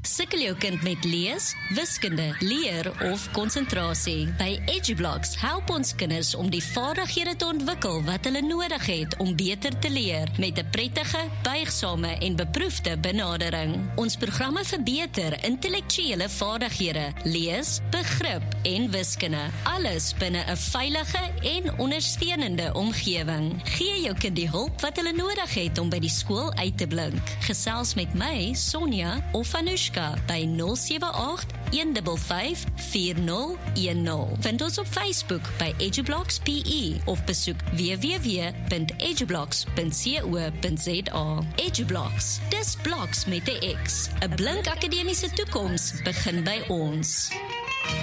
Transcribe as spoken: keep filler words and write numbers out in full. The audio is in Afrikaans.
Sukkel jou kind met lees, wiskunde, leer of konsentrasie? By EduBlocks help ons kinders om die vaardighede te ontwikkel wat hulle nodig het om beter te leer, met 'n prettige, buigsame en beproefde benadering. Ons programme verbeter intellektuele vaardighede, lees, begrip en wiskunde, alles binne 'n veilige en ondersteunende omgewing. Gee jou kind die hulp wat hulle nodig het om by die skool uit te blink. Gesels met my, Sonja of Anushka by nul sewe agt, een vyf vyf, vier nul een nul. Vind ons op Facebook by EduBlocks P E of besoek w w w punt edublocks punt co punt z a. EduBlocks, dis blocks met 'n X. 'n Blink akademiese toekoms begin by ons.